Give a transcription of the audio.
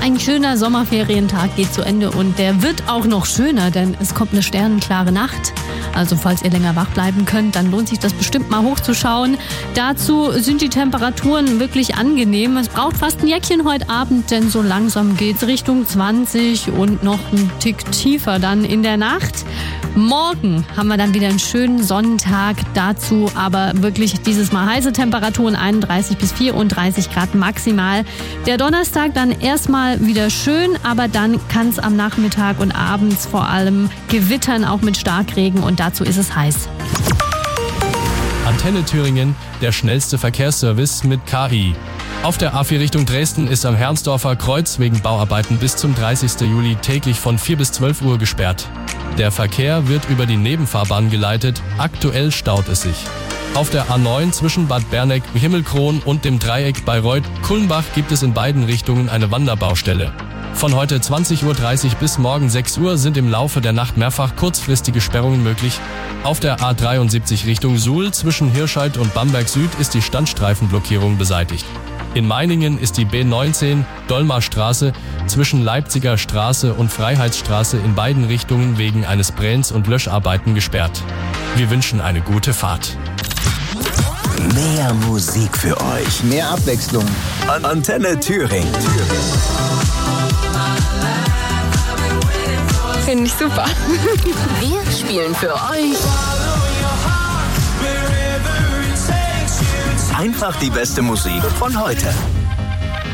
ein schöner Sommerferientag geht zu Ende und der wird auch noch schöner, denn es kommt eine sternenklare Nacht. Also falls ihr länger wach bleiben könnt, dann lohnt sich das bestimmt mal hochzuschauen. Dazu sind die Temperaturen wirklich angenehm. Es braucht fast ein Jäckchen heute Abend, denn so langsam geht's Richtung 20 und noch einen Tick tiefer dann in der Nacht. Morgen haben wir dann wieder einen schönen Sonnentag. Dazu aber wirklich dieses Mal heiße Temperaturen, 31 bis 34 Grad maximal. Der Donnerstag dann erstmal wieder schön, aber dann kann es am Nachmittag und abends vor allem gewittern, auch mit Starkregen, und dazu ist es heiß. Antenne Thüringen, der schnellste Verkehrsservice mit KI. Auf der A4 Richtung Dresden ist am Herrnsdorfer Kreuz wegen Bauarbeiten bis zum 30. Juli täglich von 4 bis 12 Uhr gesperrt. Der Verkehr wird über die Nebenfahrbahn geleitet, aktuell staut es sich. Auf der A9 zwischen Bad Berneck, Himmelkron und dem Dreieck Bayreuth-Kulmbach gibt es in beiden Richtungen eine Wanderbaustelle. Von heute 20.30 Uhr bis morgen 6 Uhr sind im Laufe der Nacht mehrfach kurzfristige Sperrungen möglich. Auf der A73 Richtung Suhl zwischen Hirscheid und Bamberg Süd ist die Standstreifenblockierung beseitigt. In Meiningen ist die B19 Dolmarstraße zwischen Leipziger Straße und Freiheitsstraße in beiden Richtungen wegen eines Brenns und Löscharbeiten gesperrt. Wir wünschen eine gute Fahrt. Mehr Musik für euch. Mehr Abwechslung. Antenne Thüringen. Finde ich super. Wir spielen für euch Einfach die beste Musik von heute.